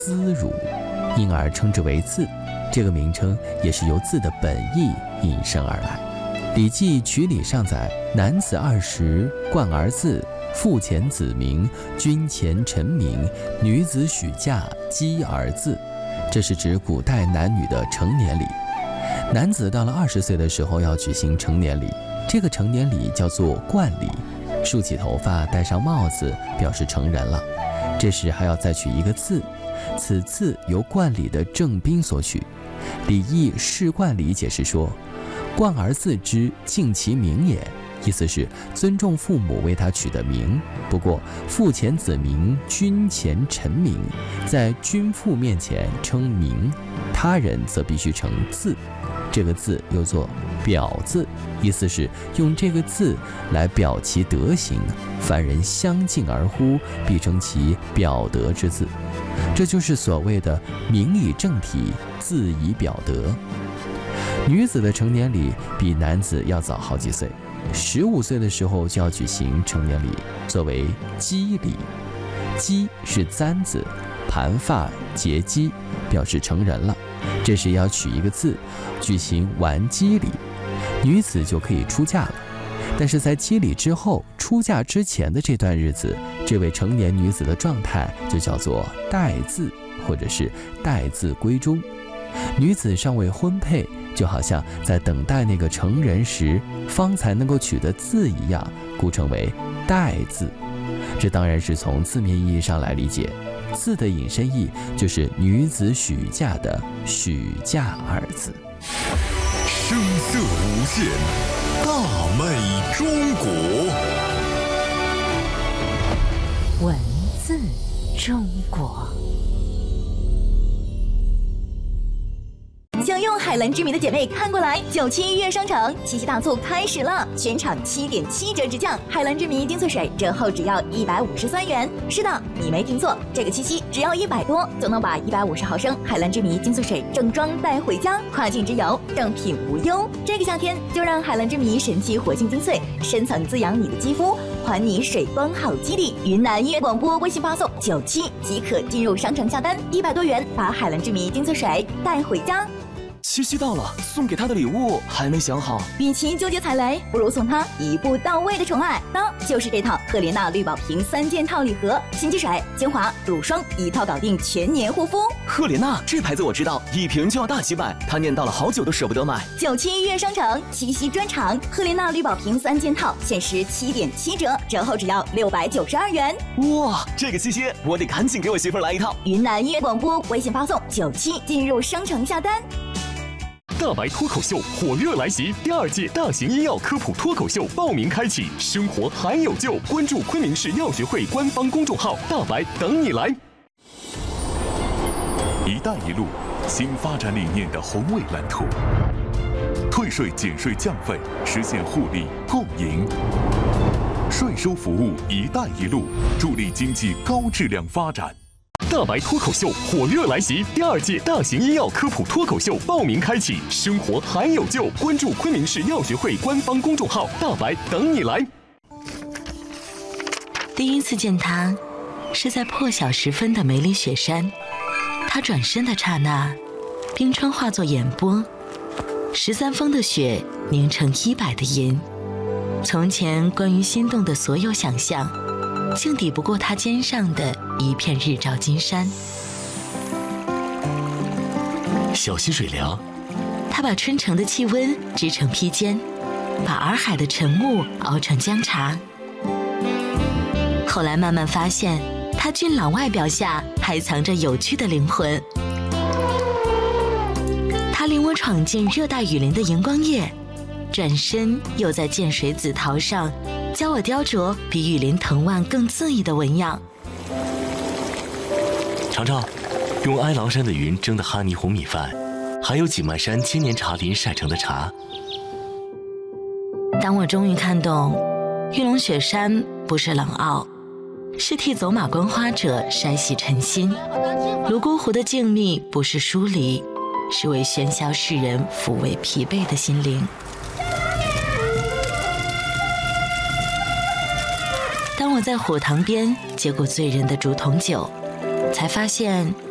滋乳，因而称之为字。这个名称也是由字的本意引申而来。《礼记·曲礼》上载：男子20，冠而字，父前子名，君前臣名，女子许嫁，姬而字。这是指古代男女的成年礼。男子到了20岁的时候要举行成年礼，这个成年礼叫做冠礼，梳起头发，戴上帽子，表示成人了。这时还要再取一个字，此字由冠礼的正宾所取。礼义释冠礼解释说：冠而字之，敬其名也。意思是尊重父母为他取的名。不过父前子名，君前臣名，在君父面前称名，他人则必须称字。这个字又作表字，意思是用这个字来表其德行，凡人相敬而呼，必称其表德之字。这就是所谓的名以正体，字以表德。女子的成年礼比男子要早好几岁，15岁的时候就要举行成年礼，作为笄礼。笄是簪子，盘发结笄，表示成人了。这时要取一个字，举行完笄礼，女子就可以出嫁了。但是在笄礼之后，出嫁之前的这段日子，这位成年女子的状态就叫做待字，或者是待字闺中。女子尚未婚配，就好像在等待那个成人时方才能够取的字一样，故称为待字。这当然是从字面意义上来理解，字的引申义就是女子许嫁的许嫁二字。 声色无限，大美中国。 文字中国。 想用海蓝之谜的姐妹看过来，97月商城七夕大促开始了，全场7.7折直降，海蓝之谜精粹水折后只要153元。是的，你没听错，这个七夕只要100多，就能把150毫升海蓝之谜精粹水正装带回家，跨境直邮，正品无忧。这个夏天就让海蓝之谜神奇活性精粹深层滋养你的肌肤，还你水光好肌理。云南音乐广播微信发送97即可进入商城下单，100多元把海蓝之谜精粹水带回家。 七夕到了，送给他的礼物还没想好。 与其纠结踩雷，不如送他一步到位的宠爱，那就是这套赫莲娜绿宝瓶3件套礼盒，新机水、精华、乳霜一套搞定全年护肤。 赫莲娜这牌子我知道，一瓶就要大几百，他念叨了好久都舍不得买。 97月商城七夕专场，赫莲娜绿宝瓶3件套限时7.7折，折后只要692元。 哇，这个七夕我得赶紧给我媳妇来一套。 云南音乐广播微信发送97进入商城下单。 大白脱口秀火热来袭，第2届大型医药科普脱口秀报名开启，生活还有救，关注昆明市药学会官方公众号，大白等你来。 一带一路新发展理念的宏伟蓝图，退税减税降费，实现互利共赢。税收服务一带一路，助力经济高质量发展。 大白脱口秀火热来袭，第2届大型医药科普脱口秀报名开启，生活还有救，关注昆明市药学会官方公众号，大白等你来。 第一次见他，是在破晓时分的梅里雪山。他转身的刹那，冰川化作眼波，13峰的雪凝成100的银。从前关于心动的所有想象，竟抵不过他肩上的一片日照金山。 小溪水凉， 他把春城的气温织成披肩，把洱海的晨雾熬成姜茶。后来慢慢发现，他俊朗外表下还藏着有趣的灵魂。他领我闯进热带雨林的荧光叶，转身又在涧水紫桃上教我雕琢比雨林藤蔓更恣意的纹样。 尝尝用哀牢山的云蒸的哈尼红米饭，还有景迈山千年茶林晒成的茶。 当我终于看懂，玉龙雪山不是冷傲，是替走马观花者筛洗尘心；泸沽湖的静谧不是疏离，是为喧嚣世人抚慰疲惫的心灵。当我在火塘边接过醉人的竹筒酒，才发现